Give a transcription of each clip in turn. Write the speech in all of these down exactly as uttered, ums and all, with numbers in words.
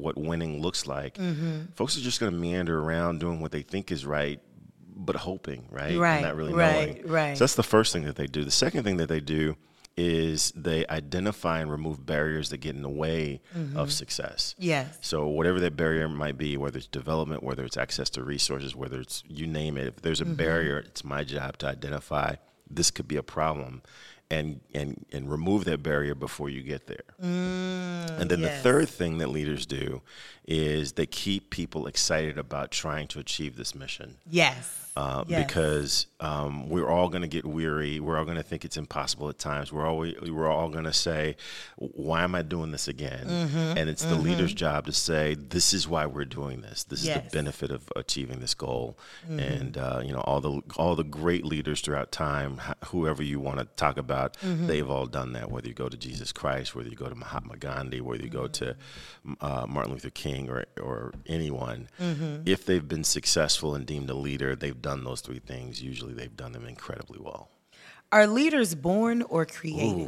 what winning looks like, mm-hmm. folks are just going to meander around doing what they think is right, but hoping, right? Right, and not really right, knowing. right. So that's the first thing that they do. The second thing that they do is they identify and remove barriers that get in the way mm-hmm. of success. Yes. So whatever that barrier might be, whether it's development, whether it's access to resources, whether it's you name it, if there's a mm-hmm. barrier, it's my job to identify this could be a problem and and and remove that barrier before you get there. Mm, and then yes. the third thing that leaders do is they keep people excited about trying to achieve this mission. Yes. Uh, yes. Because um, we're all going to get weary. We're all going to think it's impossible at times. We're all we're all going to say, "Why am I doing this again?" Mm-hmm. And it's mm-hmm. the leader's job to say, "This is why we're doing this. This yes. is the benefit of achieving this goal." Mm-hmm. And uh, you know, all the all the great leaders throughout time, whoever you want to talk about, mm-hmm. they've all done that. Whether you go to Jesus Christ, whether you go to Mahatma Gandhi, whether you go to uh, Martin Luther King, or or anyone, mm-hmm. if they've been successful and deemed a leader, they've done those three things. Usually they've done them incredibly well. Are leaders born or created?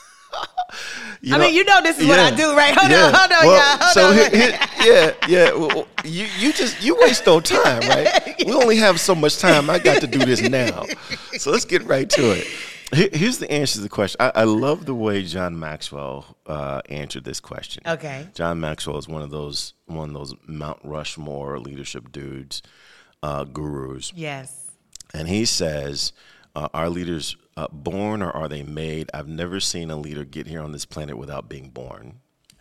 You I know, mean, you know this is yeah, what I do, right? Hold yeah. on, hold on, well, y'all. Hold so on. Here, here, yeah, yeah. Well, you you just you waste no time, right? We only have so much time. I got to do this now. So let's get right to it. Here, here's the answer to the question. I, I love the way John Maxwell uh, answered this question. Okay. John Maxwell is one of those one of those Mount Rushmore leadership dudes, uh, gurus. Yes. And he says, uh, "Are leaders uh, born or are they made? I've never seen a leader get here on this planet without being born."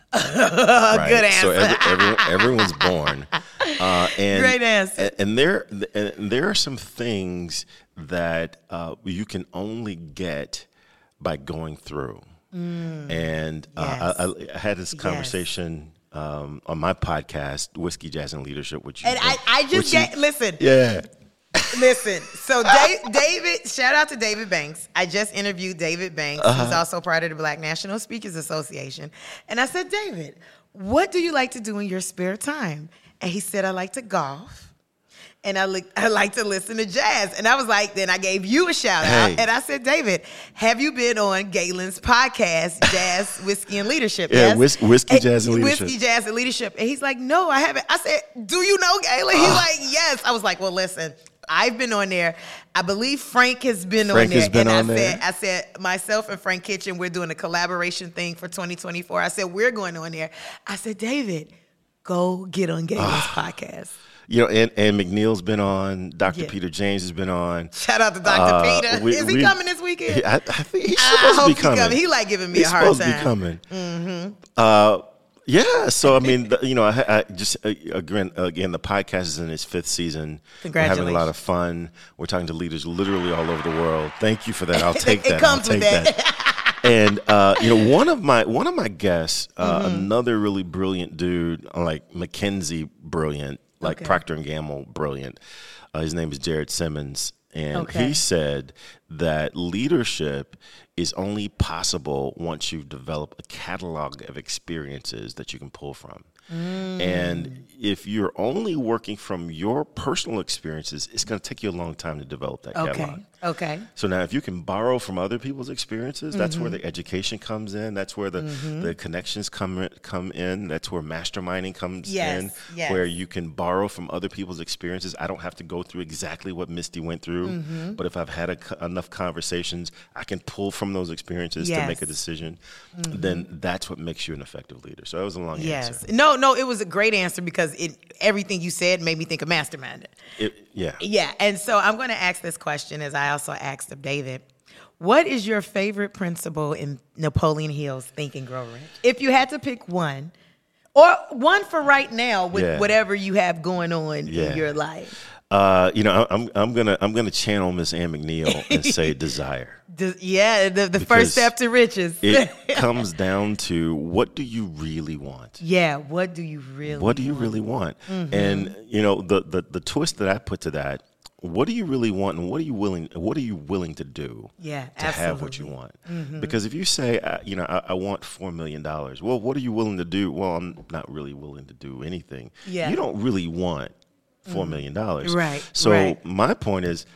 Right? Good answer. So every, every, everyone's born. Uh, and, Great answer. And, and there, and there are some things that uh, you can only get by going through. Mm. And uh, yes. I, I had this conversation yes. um, on my podcast, Whiskey, Jazz, and Leadership, which you and I, I just get you, listen. Yeah. Listen, so Dave, David, shout out to David Banks. I just interviewed David Banks, uh-huh. who's also part of the Black National Speakers Association. And I said, David, what do you like to do in your spare time? And he said, I like to golf. And I, li- I like to listen to jazz. And I was like, then I gave you a shout out. Hey. And I said, David, have you been on Galen's podcast, Jazz, Whiskey, and Leadership? Yeah, yes? whis- Whiskey, Jazz, and Leadership. Whiskey, Jazz, and Leadership. And he's like, no, I haven't. I said, do you know Galen? He's uh. like, yes. I was like, well, listen, I've been on there. I believe Frank has been Frank on there. Has been and on I there. said, I said, myself and Frank Kitchen, we're doing a collaboration thing for twenty twenty-four. I said, we're going on there. I said, David, go get on Galen's podcast. You know, and, and McNeil's been on. Doctor Yeah. Peter James has been on. Shout out to Doctor Uh, Peter. we- Is he we- coming this weekend? I, I think he's I supposed to hope be he coming. coming. He like giving me He's a hard supposed time. to be coming. Mm-hmm. Uh, yeah. So I mean, the, you know, I, I just uh, again, again, the podcast is in its fifth season. We're having a lot of fun. We're talking to leaders literally all over the world. Thank you for that. I'll take that. It comes I'll with take that. that. And uh, you know, one of my one of my guests, uh, Mm-hmm. another really brilliant dude, like McKinsey brilliant, like Okay. Procter and Gamble brilliant. Uh, his name is Jared Simmons, and Okay. he said that leadership is only possible once you've developed a catalog of experiences that you can pull from. Mm. And if you're only working from your personal experiences, it's going to take you a long time to develop that catalog. Okay. Okay. So now if you can borrow from other people's experiences, that's Mm-hmm. where the education comes in. That's where the, Mm-hmm. the connections come come in. That's where masterminding comes Yes, in, yes. where you can borrow from other people's experiences. I don't have to go through exactly what Misty went through, Mm-hmm. but if I've had a, enough conversations, I can pull from those experiences to make a Yes. decision. Then that's what makes you an effective leader. So that was a long Yes. answer. No, no, it was a great answer because it everything you said made me think of masterminding. It, yeah. Yeah, and so I'm going to ask this question as I also asked of David. What is your favorite principle in Napoleon Hill's Think and Grow Rich? If you had to pick one, or one for right now with Yeah. whatever you have going on Yeah. in your life. Uh, you know, I'm I'm gonna I'm gonna channel Miss Ann McNeil and say desire. The- yeah, the, the Because first step to riches. It comes down to what do you really want? Yeah, what do you really What do you want? really want? Mm-hmm. And you know, the, the the twist that I put to that, what do you really want, and what are you willing what are you willing to do Yeah, to have what you absolutely. want? Mm-hmm. Because if you say, uh, you know, I, I want four million dollars, well, what are you willing to do? Well, I'm not really willing to do anything. Yeah. You don't really want four million dollars, Right, So right. my point is,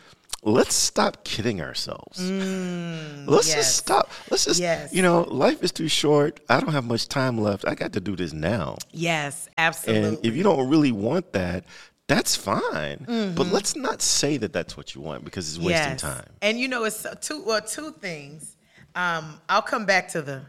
let's stop kidding ourselves. Mm, let's yes. just stop. Let's just, yes. you know, life is too short. I don't have much time left. I got to do this now. Yes, absolutely. And if you don't really want that, that's fine. Mm-hmm. But let's not say that that's what you want because it's wasting yes. time. And, you know, it's two, well, two things. Um, I'll come back to the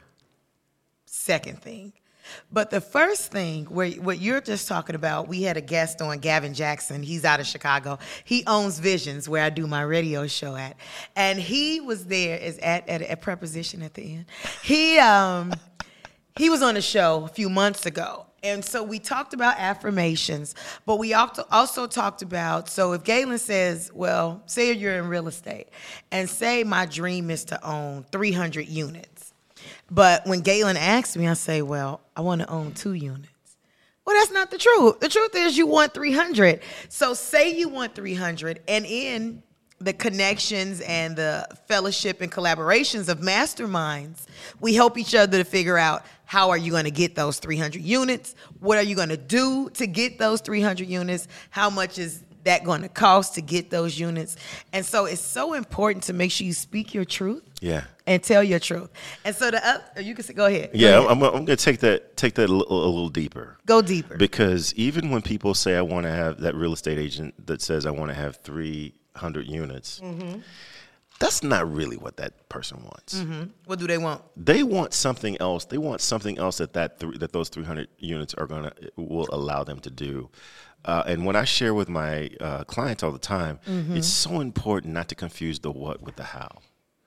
second thing. But the first thing, where what you're just talking about, we had a guest on, Gavin Jackson. He's out of Chicago. He owns Visions, where I do my radio show at. And he was there is at, at a preposition at the end. He um he was on a show a few months ago. And so we talked about affirmations, but we also talked about, so if Galen says, well, say you're in real estate, and say my dream is to own three hundred units. But when Galen asks me, I say, well, I want to own two units. Well, that's not the truth. The truth is you want three hundred. So say you want three hundred, and in the connections and the fellowship and collaborations of masterminds, we help each other to figure out, how are you going to get those three hundred units? What are you going to do to get those three hundred units? How much is that going to cost to get those units? And so it's so important to make sure you speak your truth. Yeah. And tell your truth. And so the other, you can say, go ahead. Go yeah, ahead. I'm, I'm going to take that take that a little, a little deeper. Go deeper. Because even when people say I want to have that real estate agent that says I want to have three hundred units, mm-hmm. that's not really what that person wants. Mm-hmm. What do they want? They want something else. They want something else that that, th- that those three hundred units are gonna will allow them to do. Uh, and when I share with my uh, clients all the time, mm-hmm. it's so important not to confuse the what with the how.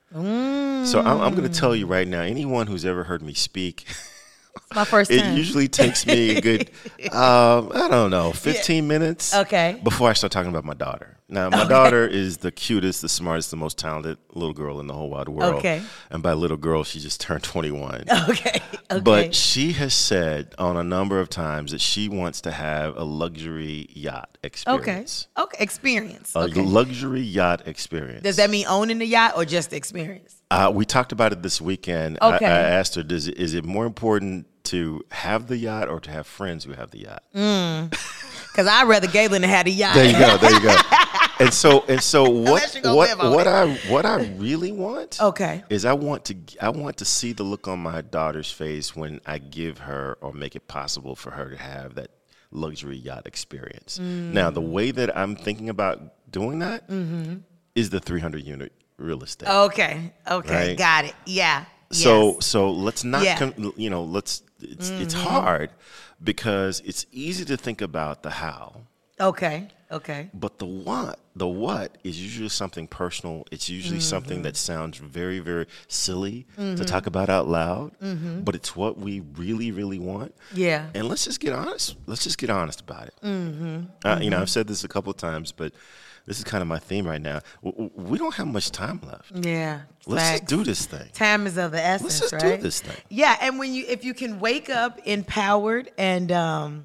Mm. So I'm, I'm going to tell you right now, anyone who's ever heard me speak, it's my first it time. usually takes me a good, um, I don't know, fifteen yeah. minutes okay. before I start talking about my daughter. Now, my okay. daughter is the cutest, the smartest, the most talented little girl in the whole wide world. Okay. And by little girl, she just turned twenty-one. Okay. Okay. But she has said on a number of times that she wants to have a luxury yacht experience. Okay. Okay. Experience. A okay. luxury yacht experience. Does that mean owning the yacht or just the experience? Uh, we talked about it this weekend. Okay. I, I asked her, Does it, is it more important to have the yacht or to have friends who have the yacht? Mm. Because I'd rather Galen had a yacht. There you go. There you go. And so and so what what what I what I really want okay. is I want to I want to see the look on my daughter's face when I give her or make it possible for her to have that luxury yacht experience. Mm. Now, the way that I'm thinking about doing that mm-hmm. is the three hundred unit real estate. Okay. Okay. Right? Got it. Yeah. So yes. so let's not yeah. com- you know, let's it's mm-hmm. it's hard because it's easy to think about the how. Okay. Okay. But the what, the what is usually something personal. It's usually mm-hmm. something that sounds very, very silly mm-hmm. to talk about out loud. Mm-hmm. But it's what we really, really want. Yeah. And let's just get honest. Let's just get honest about it. Mm-hmm. Uh, mm-hmm. You know, I've said this a couple of times, but this is kind of my theme right now. We don't have much time left. Yeah. Let's facts. just do this thing. Time is of the essence, Let's just right? do this thing. Yeah, and when you, if you can wake up empowered and um,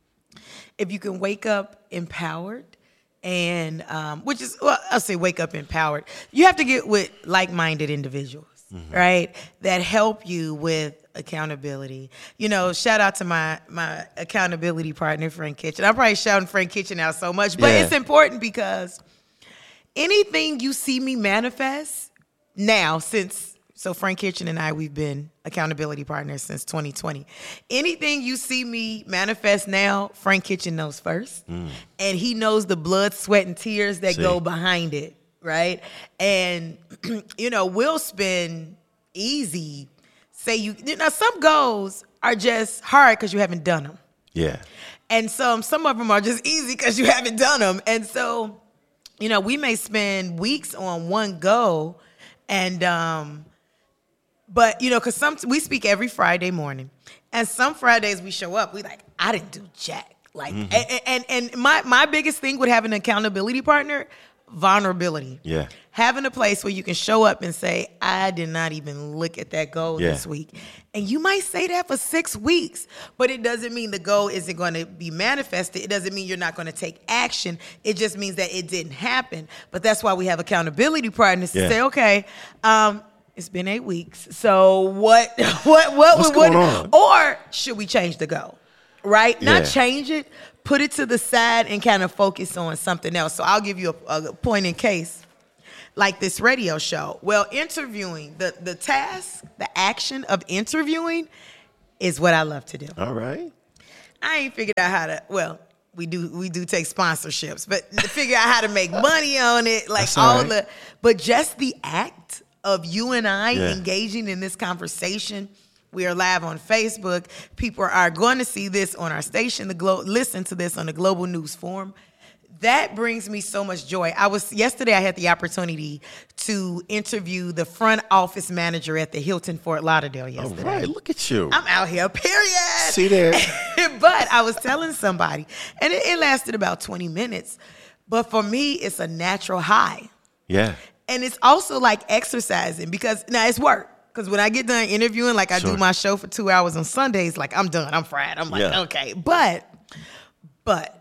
if you can wake up empowered and um, which is, well, I'll say wake up empowered. You have to get with like-minded individuals, mm-hmm. right? That help you with accountability. You know, shout out to my my accountability partner, Frank Kitchen. I'm probably shouting Frank Kitchen out so much, but yeah. it's important because anything you see me manifest now, since so Frank Kitchen and I, we've been accountability partners since twenty twenty. Anything you see me manifest now, Frank Kitchen knows first. Mm. And he knows the blood, sweat, and tears that see. go behind it, right? And, you know, we'll spend easy, say you, you know, some goals are just hard because you haven't done them. Yeah. And some, some of them are just easy because you haven't done them. And so, you know, we may spend weeks on one goal and, um, but, you know, because some we speak every Friday morning. And some Fridays we show up, we like, I didn't do jack. Like, mm-hmm. and, and and my, my biggest thing with having an accountability partner, vulnerability. Yeah. Having a place where you can show up and say, I did not even look at that goal yeah. this week. And you might say that for six weeks, but it doesn't mean the goal isn't going to be manifested. It doesn't mean you're not going to take action. It just means that it didn't happen. But that's why we have accountability partners yeah. to say, okay, um, it's been eight weeks. So what, what, what, What's what, going on? Or should we change the goal? Right? Yeah. Not change it, put it to the side and kind of focus on something else. So I'll give you a, a point in case. like this radio show. Well, interviewing, the, the task, the action of interviewing is what I love to do. All right. I ain't figured out how to, well, we do we do take sponsorships, but to figure out how to make money on it, like That's all all right. the, but just the act of you and I Yeah. engaging in this conversation. We are live on Facebook. People are going to see this on our station, the Glo- listen to this on the Global News Forum. That brings me so much joy. I was yesterday I had the opportunity to interview the front office manager at the Hilton Fort Lauderdale yesterday. All right, look at you. I'm out here, period. See there. But I was telling somebody, and it, it lasted about twenty minutes. But for me, it's a natural high. Yeah. And it's also like exercising because now it's work. Because when I get done interviewing, like I Sure. do my show for two hours on Sundays, like I'm done, I'm fried. I'm like, Yeah. okay. But, but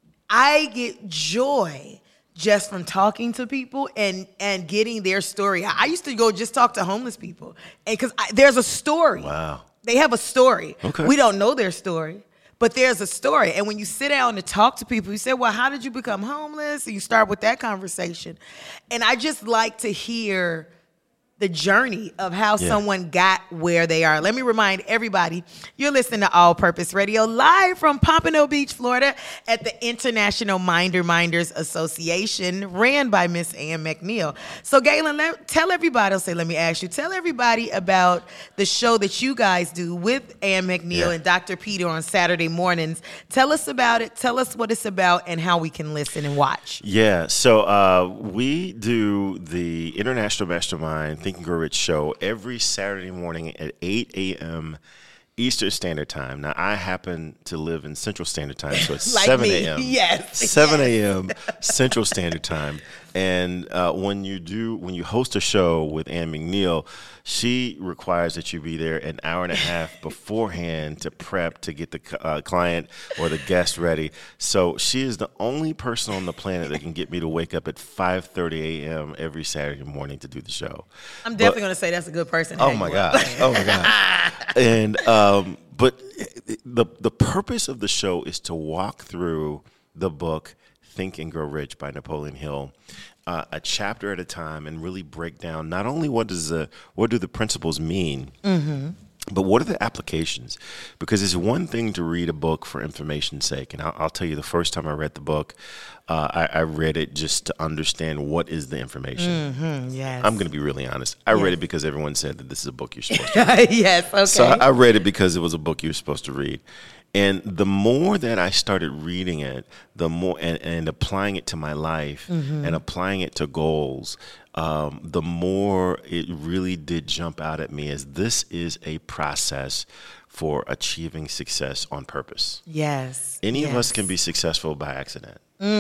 I get joy just from talking to people and and getting their story. I I used to go just talk to homeless people, and because there's a story. Wow. They have a story. Okay. We don't know their story, but there's a story. And when you sit down to talk to people, you say, well, how did you become homeless? And you start with that conversation. And I just like to hear the journey of how Yeah. someone got where they are. Let me remind everybody, you're listening to All Purpose Radio live from Pompano Beach, Florida at the International Minder Minders Association ran by Miss Ann McNeil. So Galen, let, tell everybody, I'll say, let me ask you, tell everybody about the show that you guys do with Ann McNeil Yeah. and Doctor Peter on Saturday mornings. Tell us about it. Tell us what it's about and how we can listen and watch. Yeah, so uh, we do the International Mastermind Think and Grow Rich show every Saturday morning at eight a.m. Eastern Standard Time. Now, I happen to live in Central Standard Time, so it's Like seven me. a.m. Yes, seven a.m. Central Standard Time. And uh, when you do, when you host a show with Ann McNeil, she requires that you be there an hour and a half beforehand to prep to get the uh, client or the guest ready. So she is the only person on the planet that can get me to wake up at five thirty a.m. every Saturday morning to do the show. I'm definitely But- going to say that's a good person. to Oh hang my with. gosh! Oh my gosh! And um, but the the purpose of the show is to walk through the book Think and Grow Rich by Napoleon Hill, uh, a chapter at a time, and really break down not only what does the what do the principles mean. Mm-hmm. But what are the applications? Because it's one thing to read a book for information's sake. And I'll, I'll tell you, the first time I read the book, uh, I, I read it just to understand what is the information. Mm, yes. I'm going to be really honest. I Yes. read it because everyone said that this is a book you're supposed to read. yes. Okay. So I, I read it because it was a book you were supposed to read. And the more that I started reading it, the more and, and applying it to my life Mm-hmm. and applying it to goals, um, the more it really did jump out at me as this is a process for achieving success on purpose. yes. Any yes. of us can be successful by accident.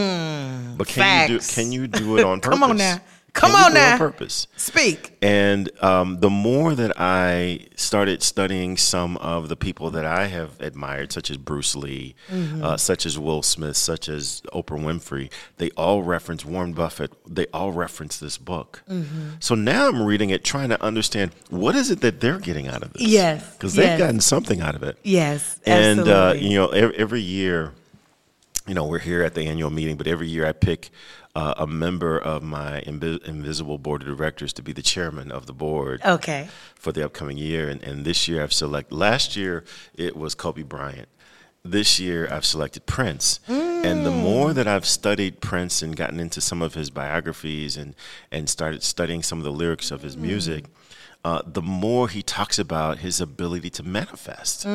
Mm, But can you do facts. can you do it on purpose? Come on now. Come Can you on do it now. on purpose. Speak. And um, the more that I started studying some of the people that I have admired, such as Bruce Lee, Mm-hmm. uh, such as Will Smith, such as Oprah Winfrey, they all reference Warren Buffett. They all reference this book. Mm-hmm. So now I'm reading it, trying to understand what is it that they're getting out of this. Yes, Because they've yes. gotten something out of it. Yes. And, uh, absolutely. you know, every, every year, you know, we're here at the annual meeting, but every year I pick uh, a member of my invi- invisible board of directors to be the chairman of the board Okay. for the upcoming year. And, and this year I've selected, last year it was Kobe Bryant. This year I've selected Prince. And the more that I've studied Prince and gotten into some of his biographies and, and started studying some of the lyrics of his music, uh, the more he talks about his ability to manifest.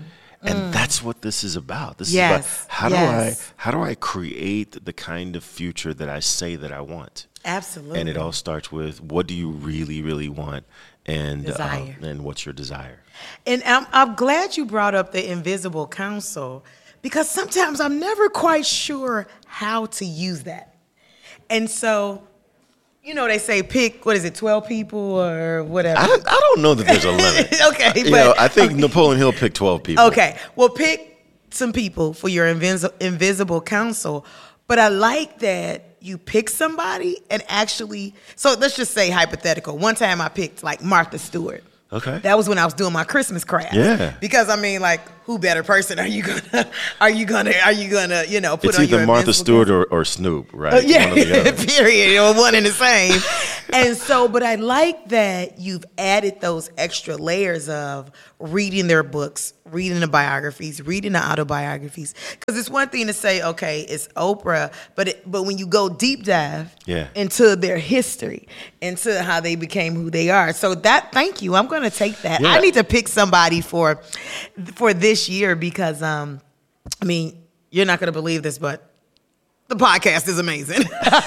And that's what this is about. This Yes, is about how do yes. I how do I create the kind of future that I say that I want? Absolutely. And it all starts with what do you really, really want, and Desire. uh, and what's your desire? And I'm, I'm glad you brought up the invisible counsel because sometimes I'm never quite sure how to use that. And so, you know, they say pick, what is it, twelve people or whatever. I don't, I don't know that there's a limit. okay. You but, know, I think Napoleon Hill picked twelve people. Okay. Well, pick some people for your invis- invisible counsel. But I like that you pick somebody and actually, so let's just say hypothetical. One time I picked like Martha Stewart. Okay. That was when I was doing my Christmas craft. Yeah. Because I mean, like, who better person are you gonna, are you gonna, are you gonna, you know, put It's on either your Martha invisible Stewart or, or Snoop, right? Uh, yeah, One or the other. period, or one and the same. And so, but I like that you've added those extra layers of reading their books, reading the biographies, reading the autobiographies. Because it's one thing to say, okay, it's Oprah, but it, but when you go deep dive yeah. into their history, into how they became who they are. So that, thank you. I'm going to take that. Yeah. I need to pick somebody for for this year because, um, I mean, you're not going to believe this, but the podcast is amazing.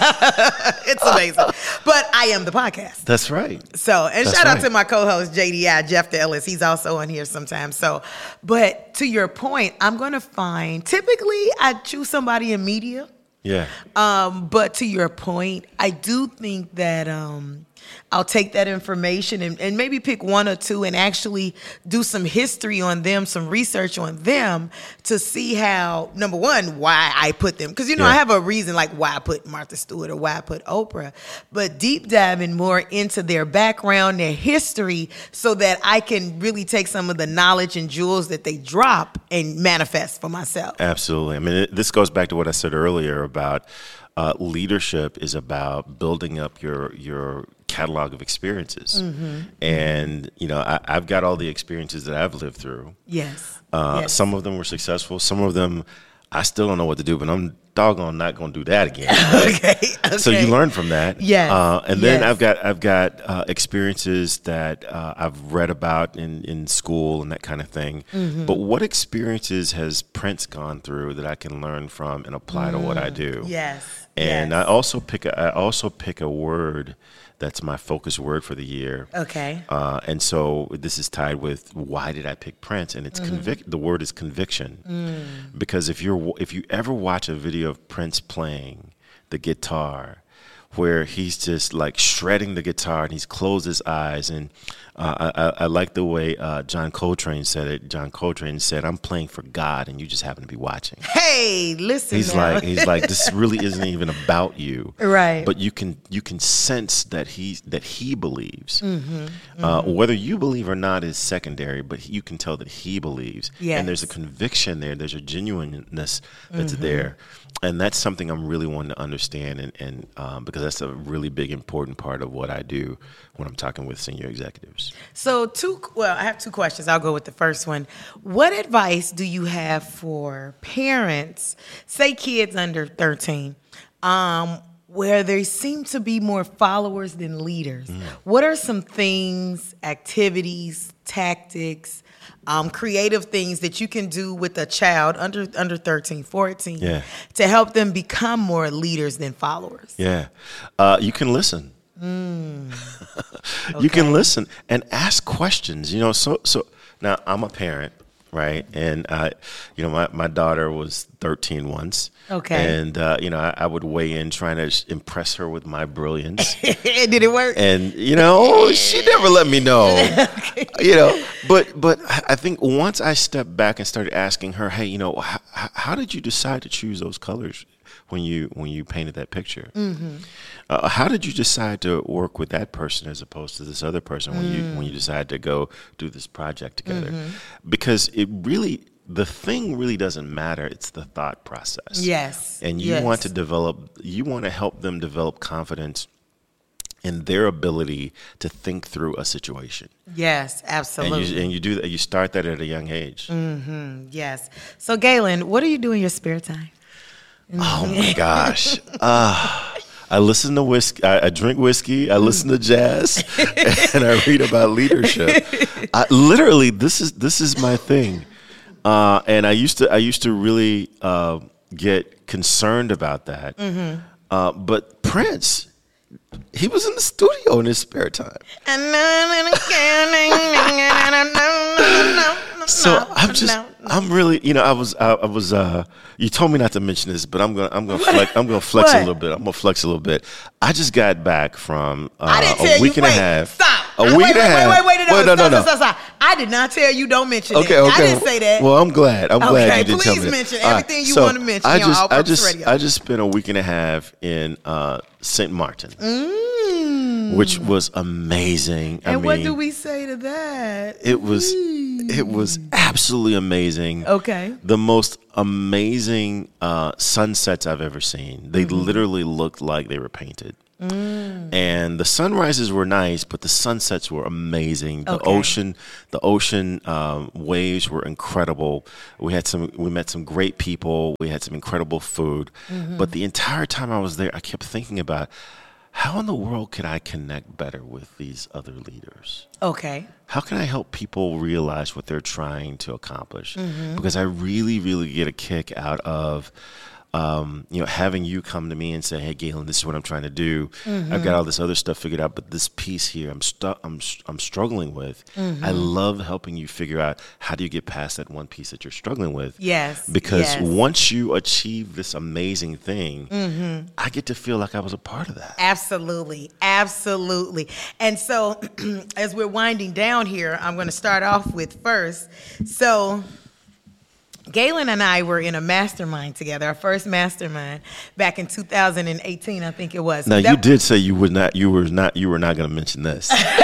It's amazing. But I am the podcast. That's right. So, and That's shout out right. to my co-host, J D I, Jeff Ellis. He's also on here sometimes. So, but to your point, I'm going to find, typically I choose somebody in media. Yeah. Um, but to your point, I do think that um, I'll take that information and, and maybe pick one or two and actually do some history on them, some research on them to see how, number one, why I put them. Because, you know, Yeah. I have a reason like why I put Martha Stewart or why I put Oprah. But deep diving more into their background, their history, so that I can really take some of the knowledge and jewels that they drop and manifest for myself. Absolutely. I mean, it, this goes back to what I said earlier about uh, leadership is about building up your your catalog of experiences. Mm-hmm. And, you know, I, I've got all the experiences that I've lived through. Yes. Uh, yes. Some of them were successful. Some of them, I still don't know what to do, but I'm doggone not going to do that again. okay. okay. So you learn from that. Yes. Uh, and then yes. I've got I've got uh, experiences that uh, I've read about in, in school and that kind of thing. Mm-hmm. But what experiences has Prince gone through that I can learn from and apply mm. to what I do? Yes. And yes. I also pick a, I also pick a word that's my focus word for the year. Okay. Uh, and so this is tied with why did I pick Prince? And it's mm-hmm. convic- the word is conviction. Mm. Because if you're if you ever watch a video of Prince playing the guitar, where he's just like shredding the guitar and he's closed his eyes. And uh, I, I like the way uh, John Coltrane said it. John Coltrane said, "I'm playing for God and you just happen to be watching." Hey, listen. He's now. like, he's like, this really isn't even about you, right? But you can you can sense that he that he believes. Mm-hmm, mm-hmm. Uh, whether you believe or not is secondary, but you can tell that he believes. Yes. And there's a conviction there. There's a genuineness that's mm-hmm. there. And that's something I'm really wanting to understand, and, and um, because that's a really big, important part of what I do when I'm talking with senior executives. So, two. Well, I have two questions. I'll go with the first one. What advice do you have for parents, say kids under thirteen, um, where they seem to be more followers than leaders? Mm. What are some things, activities, tactics, Um, creative things that you can do with a child under under thirteen, fourteen yeah. to help them become more leaders than followers? Yeah. Uh, you can listen. Mm. Okay. You can listen and ask questions. You know, so so now I'm a parent, right? And uh, you know, my, my daughter was thirteen once. Okay. And uh, you know, I, I would weigh in trying to impress her with my brilliance. Did it work? And you know, she never let me know. Okay. You know, but but I think once I stepped back and started asking her, hey, you know, how, how did you decide to choose those colors when you when you painted that picture? Mm-hmm. Uh, how did you decide to work with that person as opposed to this other person when mm. you when you decided to go do this project together? Mm-hmm. Because it really, the thing really doesn't matter. It's the thought process. Yes. And you yes. want to develop, you want to help them develop confidence in their ability to think through a situation. Yes, absolutely. And you, and you do that. You start that at a young age. Mm-hmm. Yes. So, Galen, what do you do in your spare time? Oh my gosh. Uh, I listen to whiskey. I, I drink whiskey. I listen to jazz, and I read about leadership. I, literally, this is this is my thing. Uh, and I used to I used to really uh, get concerned about that. Mm-hmm. Uh, but Prince, he was in the studio in his spare time. So I'm just, I'm really, you know, I was, I, I was. Uh, you told me not to mention this, but I'm gonna, I'm gonna flex, I'm gonna flex What? a little bit. I'm gonna flex a little bit. I just got back from uh, I didn't a tell week you, and wait, a half. Stop. A I, week wait, and a wait, half. Wait, wait, wait, no, wait, no, stop, no, no. Stop, stop, stop. I did not tell you don't mention Okay, that. okay. I didn't say that. Well, I'm glad. I'm okay, glad you didn't tell me please that. mention All right, everything you so want to mention I on just, All I Purpose just, Radio. I just spent a week and a half in uh, Saint Martin, mm. which was amazing. I and mean, what do we say to that? It was, it was absolutely amazing. Okay. The most amazing uh, sunsets I've ever seen. They mm-hmm. literally looked like they were painted. Mm. And the sunrises were nice, but the sunsets were amazing. The Okay. ocean, the ocean um, waves were incredible. We had some, we met some great people. We had some incredible food. Mm-hmm. But the entire time I was there, I kept thinking about how in the world could I connect better with these other leaders? Okay. How can I help people realize what they're trying to accomplish? Mm-hmm. Because I really, really get a kick out of Um, you know, having you come to me and say, "Hey, Galen, this is what I'm trying to do. Mm-hmm. I've got all this other stuff figured out, but this piece here, I'm stuck. I'm I'm struggling with. Mm-hmm. I love helping you figure out how do you get past that one piece that you're struggling with. Yes, because yes. once you achieve this amazing thing, mm-hmm. I get to feel like I was a part of that. Absolutely, absolutely. And so, as we're winding down here, I'm going to start off with first. So. Galen and I were in a mastermind together, our first mastermind back in two thousand eighteen, I think it was. Now that, you did say you would not, you were not, you were not going to mention this.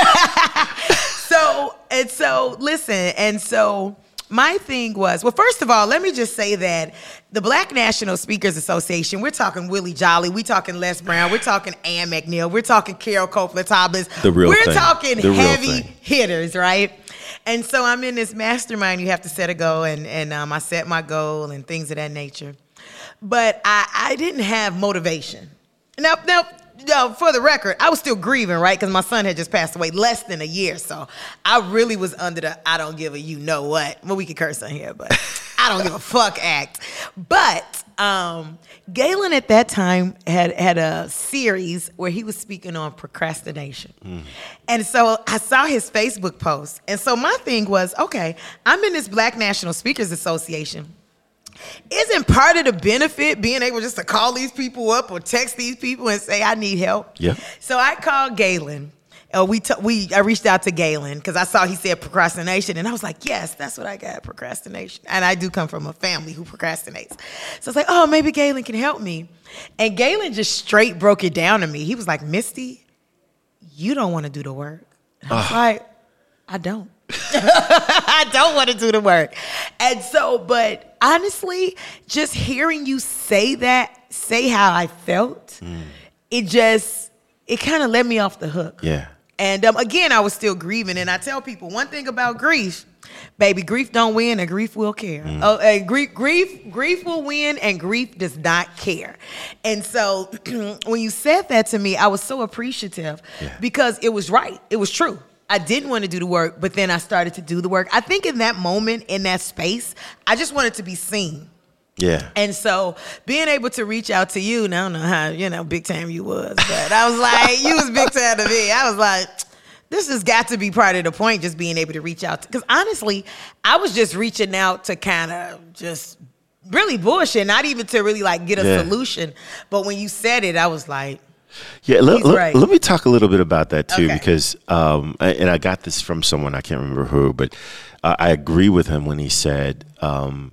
so and so, listen, and so my thing was, well, first of all, let me just say that the Black National Speakers Association, we're talking Willie Jolly, we're talking Les Brown, we're talking Ann McNeil, we're talking Carol Copeland-Thomas, the real we're thing. talking the heavy thing. hitters, right? And so I'm in this mastermind. You have to set a goal, and, and um, I set my goal and things of that nature. But I, I didn't have motivation. Now, now, now, for the record, I was still grieving, right? Because my son had just passed away less than a year. So I really was under the I don't give a you know what. Well, we could curse on here, but I don't give a fuck act. But um, Galen at that time had, had a series where he was speaking on procrastination. Mm. And so I saw his Facebook post. And so my thing was, okay, I'm in this Black National Speakers Association. Isn't part of the benefit being able just to call these people up or text these people and say, I need help? Yeah. So I called Galen. Uh, we t- we I reached out to Galen because I saw he said procrastination, and I was like, yes, that's what I got, procrastination. And I do come from a family who procrastinates. So I was like, oh, maybe Galen can help me. And Galen just straight broke it down to me. He was like, Misty, you don't want to do the work. And I was uh. like, I don't. I don't want to do the work. And so, but honestly, just hearing you say that, say how I felt, mm. it just, it kind of let me off the hook. Yeah. And um, again, I was still grieving. And I tell people one thing about grief, baby, grief don't win and grief will care. Mm. Oh, and grief, grief, grief will win and grief does not care. And so when you said that to me, I was so appreciative yeah. because it was right. It was true. I didn't want to do the work, but then I started to do the work. I think in that moment, in that space, I just wanted to be seen. Yeah. And so being able to reach out to you, and I don't know how, you know, big time you was, but I was like, you was big time to me. I was like, this has got to be part of the point, just being able to reach out. Because honestly, I was just reaching out to kind of just really bullshit, not even to really like get a yeah. solution. But when you said it, I was like, yeah, let, let, let me talk a little bit about that too, okay. because, um, and I got this from someone, I can't remember who, but uh, I agree with him when he said, um,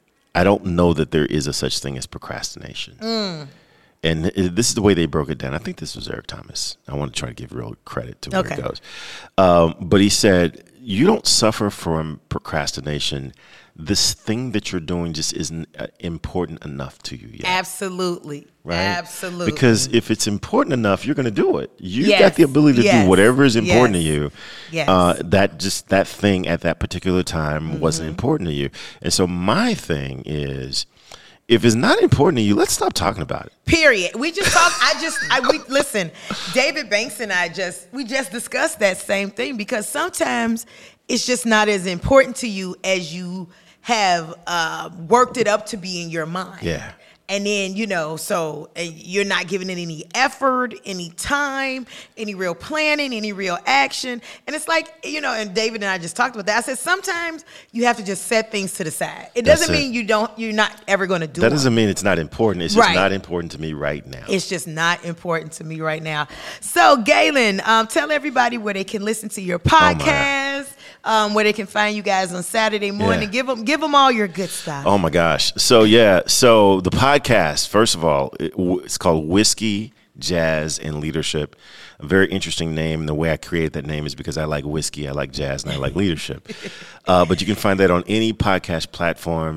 I don't know that there is a such thing as procrastination. Mm. And this is the way they broke it down. I think this was Eric Thomas. I want to try to give real credit to where okay. it goes. Um, but he said, you don't suffer from procrastination. This thing that you're doing just isn't uh, important enough to you yet. Absolutely. Right? Absolutely. Because if it's important enough, you're going to do it. You yes. got the ability to yes. do whatever is important yes. to you. Yes. Uh, that just that thing at that particular time mm-hmm. wasn't important to you. And so my thing is, if it's not important to you, let's stop talking about it. Period. We just talk. I just. I we listen. David Banks and I just we just discussed that same thing because sometimes it's just not as important to you as you have uh, worked it up to be in your mind. Yeah. And then, you know, so uh, you're not giving it any effort, any time, any real planning, any real action. And it's like, you know, and David and I just talked about that. I said, sometimes you have to just set things to the side. It That's doesn't it. mean you don't, you're not ever going to do it. That doesn't mean it's not important. It's just Right. not important to me right now. It's just not important to me right now. So, Galen, um, tell everybody where they can listen to your podcast, Oh um, where they can find you guys on Saturday morning. Yeah. Give them, give them all your good stuff. Oh my gosh. So yeah, so the podcast, first of all, it, it's called Whiskey, Jazz, and Leadership. A very interesting name. And the way I created that name is because I like whiskey, I like jazz, and I like leadership. Uh, but you can find that on any podcast platform.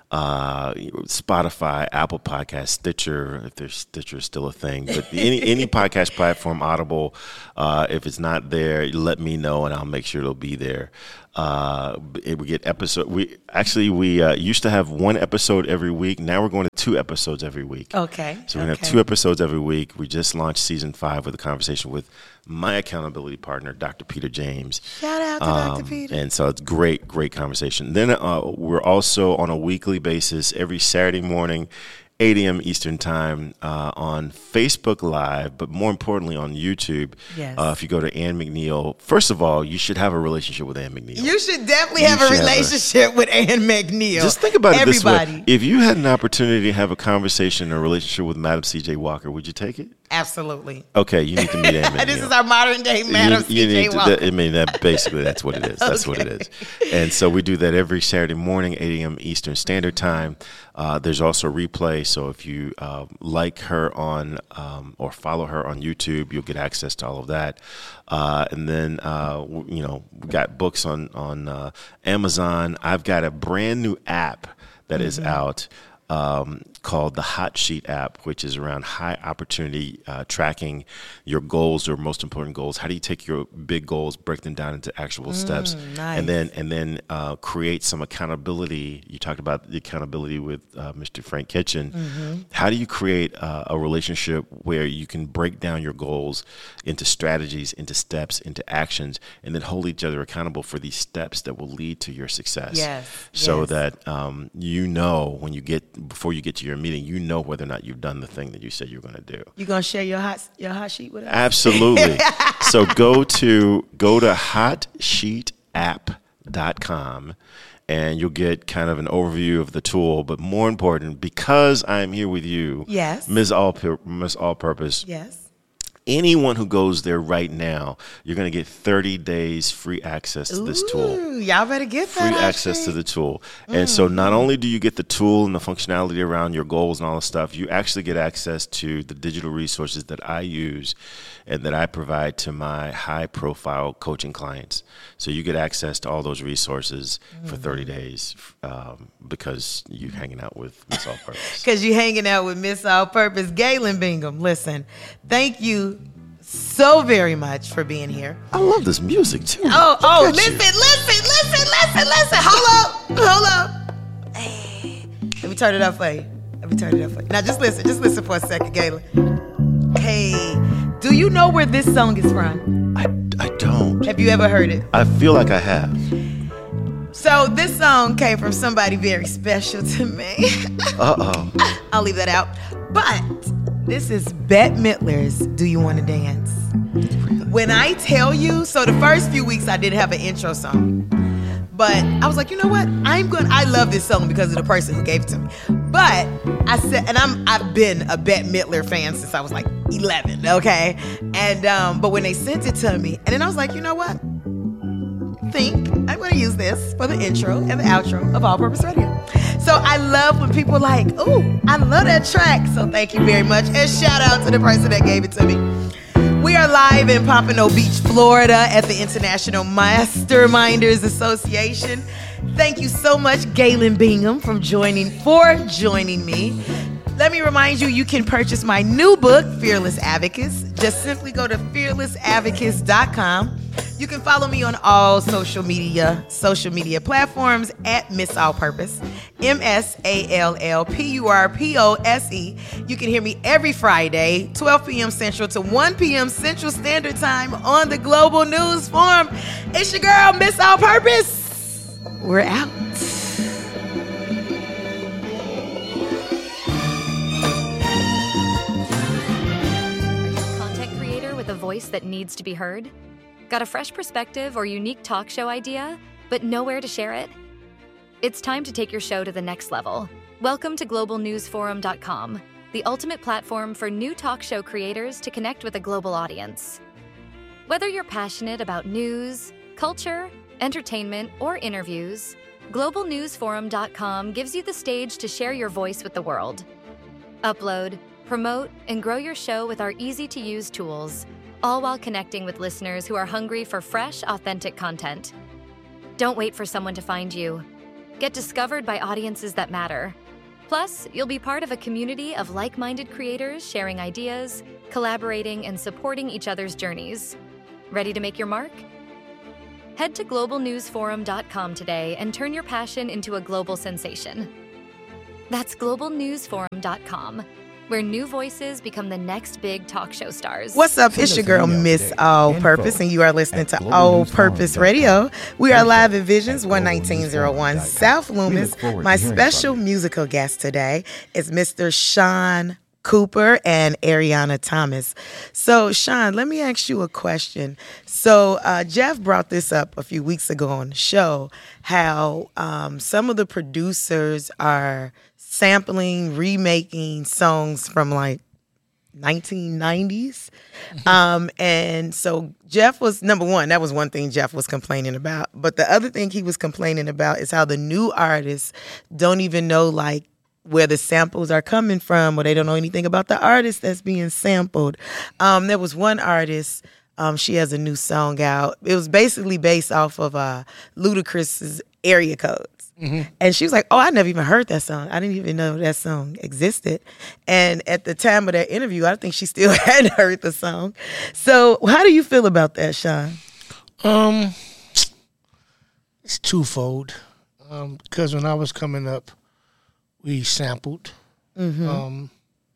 uh, Spotify, Apple Podcasts, Stitcher, if there's Stitcher is still a thing, but any any podcast platform, Audible. Uh, if it's not there, let me know and I'll make sure it'll be there. Uh, we get episode. We actually we uh, used to have one episode every week. Now we're going to two episodes every week. Okay. So we're gonna okay. have two episodes every week. We just launched season five with a conversation with my accountability partner, Doctor Peter James. Shout out to um, Doctor Peter. And so it's great, great conversation. Then uh, we're also on a weekly basis every Saturday morning, eight a.m. Eastern time uh, on Facebook Live, but more importantly on YouTube. Yes. Uh, if you go to Ann McNeil, first of all, you should have a relationship with Ann McNeil. You should definitely You have a should have a- relationship with Ann McNeil. Just think about it Everybody. this way. If you had an opportunity to have a conversation or relationship with Madam C J Walker, would you take it? Absolutely. Okay, you need to meet Ann McNeil. This is our modern day Madam You- you C J need to- Walker. that- I mean, that basically that's what it is. That's what it is. And so we do that every Saturday morning, eight a.m. Eastern Standard Time. Uh, there's also replay. So if you uh, like her on um, or follow her on YouTube, you'll get access to all of that. Uh, and then uh, w- you know, we got books on on uh, Amazon. I've got a brand new app that is out. Um, called the Hot Sheet app, which is around high opportunity uh, tracking your goals or most important goals. How do you take your big goals, break them down into actual steps, nice. and then and then uh, create some accountability? You talked about the accountability with uh, Mister Frank Kitchen. How do you create uh, a relationship where you can break down your goals into strategies, into steps, into actions, and then hold each other accountable for these steps that will lead to your success? Yes, So yes. that um, you know when you get before you get to your meeting, you know whether or not you've done the thing that you said you're going to do. You gonna share your hot your hot sheet with us? Absolutely. So go to go to hot sheet app dot com and you'll get kind of an overview of the tool. But more important, because I'm here with you, Yes. Miz All Miz All Purpose. Yes. Anyone who goes there right now, you're going to get thirty days free access to this tool. Ooh, y'all better get Free that. hot access to sheet. the tool. And so not only do you get the tool and the functionality around your goals and all the stuff, you actually get access to the digital resources that I use and that I provide to my high profile coaching clients. So you get access to all those resources for thirty days um, because you're hanging out with Miss All Purpose. Because you hanging out with Miss All Purpose, Galen Bingham. Listen, thank you so very much for being here. I love this music too. Oh, Look oh, at listen, you. listen, listen, listen, listen. Hold up, hold up. Hey, let me turn it up for you. Let me turn it up for you. Now just listen, just listen for a second, Galen. Hey, do you know where this song is from? I, I don't. Have you ever heard it? I feel like I have. So this song came from somebody very special to me. Uh-oh. I'll leave that out. But this is Bette Midler's Do You Want to Dance? When I tell you, so the first few weeks I didn't have an intro song. But I was like, you know what? I'm going to I love this song because of the person who gave it to me. But I said, and I'm I've been a Bette Midler fan since I was like eleven, okay? And um, but when they sent it to me, and then I was like, you know what? Think I'm going to use this for the intro and the outro of All Purpose Radio. So I love when people are like, ooh, I love that track. So thank you very much. And shout out to the person that gave it to me. We are live in Pompano Beach, Florida at the International Masterminders Association. Thank you so much, Galen Bingham, from joining for joining me. Let me remind you, you can purchase my new book, Fearless Advocates. Just simply go to fearless advocates dot com. You can follow me on all social media, social media platforms at Miss All Purpose, M S A L L P U R P O S E. You can hear me every Friday, twelve p.m. Central to one p.m. Central Standard Time on the Global News Forum. It's your girl, Miss All Purpose. We're out. Content creator with a voice that needs to be heard? Got a fresh perspective or unique talk show idea, but nowhere to share it? It's time to take your show to the next level. Welcome to global news forum dot com, the ultimate platform for new talk show creators to connect with a global audience. Whether you're passionate about news, culture, entertainment, or interviews, global news forum dot com gives you the stage to share your voice with the world. Upload, promote, and grow your show with our easy-to-use tools, all while connecting with listeners who are hungry for fresh, authentic content. Don't wait for someone to find you. Get discovered by audiences that matter. Plus, you'll be part of a community of like-minded creators sharing ideas, collaborating, and supporting each other's journeys. Ready to make your mark? Head to global news forum dot com today and turn your passion into a global sensation. That's global news forum dot com, where new voices become the next big talk show stars. What's up? It's your girl, Miss All Purpose, and you are listening to All Purpose Radio. We are live at Visions one nineteen oh one South Loomis. My special musical guest today is Mister Sean Cooper and Ariana Thomas. So, Sean, let me ask you a question. So, uh, Jeff brought this up a few weeks ago on the show, how um, some of the producers are sampling, remaking songs from like nineteen nineties. Um, and so Jeff was, number one, that was one thing Jeff was complaining about. But the other thing he was complaining about is how the new artists don't even know like where the samples are coming from, or they don't know anything about the artist that's being sampled. Um, there was one artist, um, she has a new song out. It was basically based off of uh, Ludacris's Area Codes. Mm-hmm. And she was like, oh, I never even heard that song. I didn't even know that song existed. And at the time of that interview, I think she still hadn't heard the song. So how do you feel about that, Sean? Um, it's twofold. Um, because when I was coming up, we sampled. Mm-hmm. Um,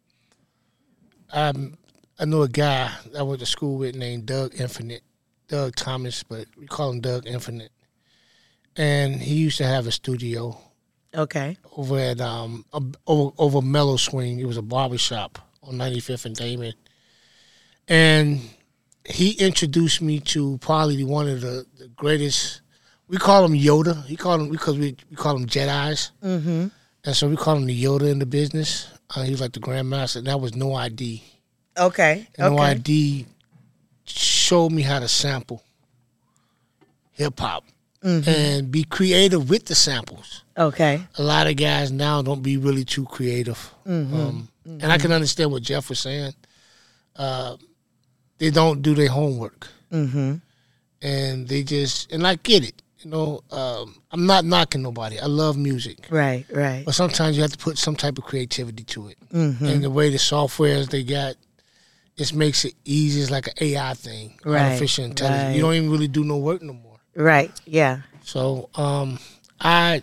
I I know a guy I went to school with named Doug Infinite, Doug Thomas, but we call him Doug Infinite. And he used to have a studio. Okay. Over at um over over Mellow Swing. It was a barbershop on ninety-fifth and Damon. And he introduced me to probably one of the, the greatest. We call him Yoda. He called him because we we call him Jedis. Mm-hmm. And so we call him the Yoda in the business. Uh, he was like the grandmaster, and that was No I D. Okay. And okay. No I D showed me how to sample hip hop mm-hmm. and be creative with the samples. Okay. A lot of guys now don't be really too creative, mm-hmm. Um, mm-hmm. and I can understand what Jeff was saying. Uh, they don't do their homework, mm-hmm. and they just and I get it. You know, um, I'm not knocking nobody. I love music. Right, right. But sometimes you have to put some type of creativity to it. Mm-hmm. And the way the softwares they got, it makes it easy. It's like an A I thing, right, artificial intelligence. Right. You don't even really do no work no more. Right, yeah. So um, I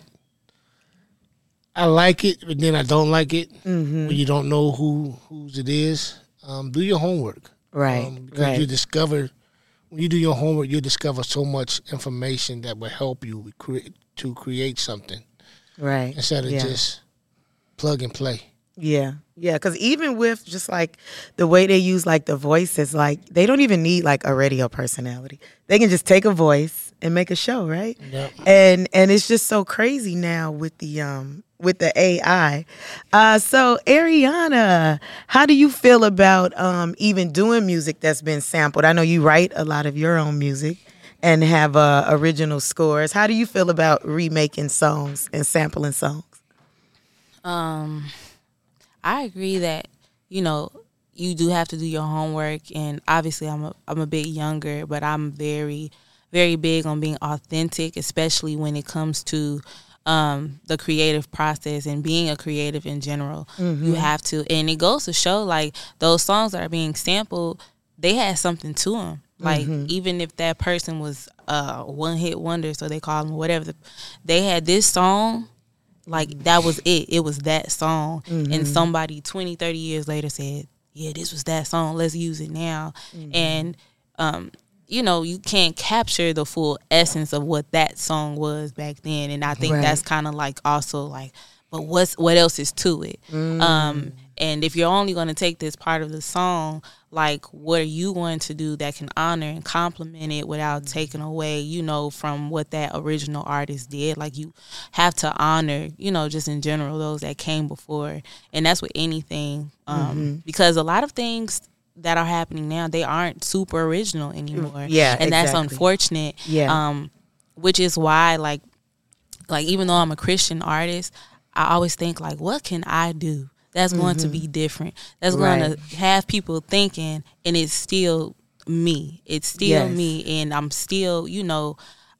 I like it, but then I don't like it mm-hmm. when you don't know who whose it is. Um, do your homework. Right, um, because right. you discover... When you do your homework, you discover so much information that will help you create, to create something. Right. Instead of yeah. just plug and play. Yeah. Yeah. Because even with just like the way they use like the voices, like they don't even need like a radio personality. They can just take a voice and make a show, right? Yep. And and it's just so crazy now with the um with the A I. Uh, so Ariana, how do you feel about um, even doing music that's been sampled? I know you write a lot of your own music and have uh, original scores. How do you feel about remaking songs and sampling songs? Um, I agree that, you know, you do have to do your homework, and obviously I'm a, I'm a bit younger, but I'm very, very big on being authentic, especially when it comes to um, the creative process and being a creative in general. Mm-hmm. You have to, and it goes to show, like, those songs that are being sampled, they had something to them. Like, mm-hmm. even if that person was a one-hit wonder, so they call them whatever, they had this song, like, that was it. It was that song. Mm-hmm. And somebody twenty, thirty years later said, yeah, this was that song. Let's use it now. Mm-hmm. And, um, you know, you can't capture the full essence of what that song was back then. And I think right. that's kind of like also like, but what's what else is to it? Mm. Um, and if you're only going to take this part of the song, like, what are you going to do that can honor and compliment it without taking away, you know, from what that original artist did? Like, you have to honor, you know, just in general, those that came before. And that's with anything. Um, mm-hmm. Because a lot of things that are happening now, they aren't super original anymore. Yeah, and exactly. that's unfortunate. Yeah. Um, which is why, like, like even though I'm a Christian artist, I always think, like, what can I do that's mm-hmm. going to be different? That's right. going to have people thinking, and it's still me. It's still yes. me, and I'm still, you know,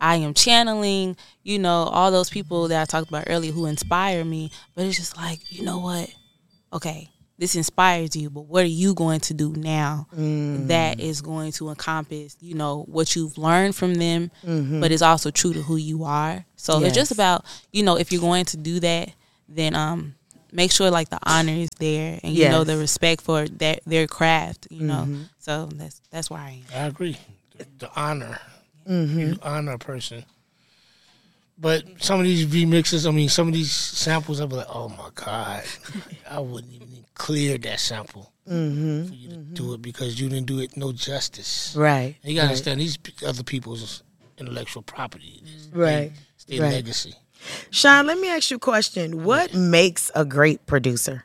I am channeling, you know, all those people that I talked about earlier who inspire me. But it's just like, you know what? Okay, this inspires you, but what are you going to do now mm. that is going to encompass, you know, what you've learned from them, mm-hmm. but it's also true to who you are. So yes. it's just about, you know, if you're going to do that, then um, make sure like the honor is there and, you yes. know, the respect for that their craft, you know. Mm-hmm. So that's that's where I am. I agree. The, the honor. Mm-hmm. You honor a person. But some of these remixes, I mean, some of these samples, I'll be like, oh, my God. I wouldn't even clear that sample mm-hmm. for you to mm-hmm. do it because you didn't do it no justice. Right. And you got to right. understand, these other people's intellectual property. Right. It's their right. legacy. Sean, let me ask you a question. What makes a great producer?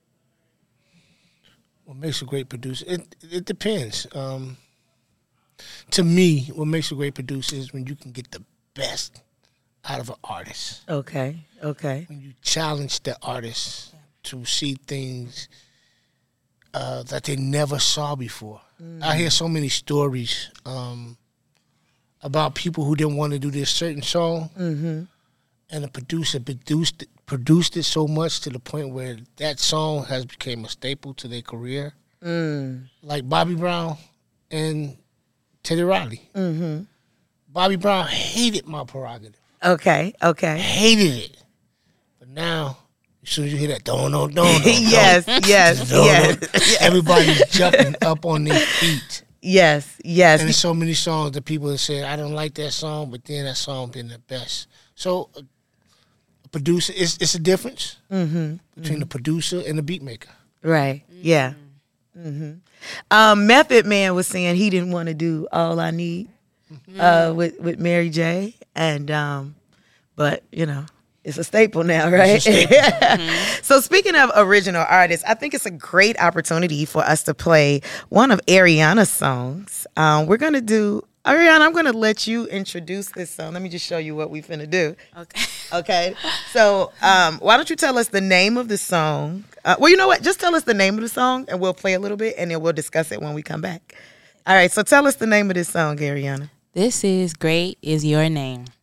What makes a great producer? It, it depends. Um, to me, what makes a great producer is when you can get the best out of an artist. Okay, okay. When you challenge the artist to see things uh, that they never saw before. Mm. I hear so many stories um, about people who didn't want to do this certain song, mm-hmm. and the producer produced it, produced it so much to the point where that song has become a staple to their career. Mm. Like Bobby Brown and Teddy Riley. Mm-hmm. Bobby Brown hated My Prerogative. Okay, okay. Hated it. But now, as soon as you hear that, don't, don't, don't, don't. Yes, yes, don't, yes, don't, yes. Everybody's jumping up on their feet. Yes, yes. And there's so many songs that people have said, I don't like that song, but then that song been the best. So, a producer, it's, it's a difference mm-hmm, between mm-hmm. the producer and the beat maker. Right, yeah. Mm-hmm. Um, Method Man was saying he didn't want to do All I Need mm-hmm. uh, with, with Mary J. And, um, but, you know, it's a staple now, right? Staple. mm-hmm. So speaking of original artists, I think it's a great opportunity for us to play one of Ariana's songs. Um, we're going to do, Ariana, I'm going to let you introduce this song. Let me just show you what we finna do. Okay. Okay. So um, why don't you tell us the name of the song? Uh, well, you know what? Just tell us the name of the song and we'll play a little bit and then we'll discuss it when we come back. All right. So tell us the name of this song, Ariana. This is Great Is Your Name.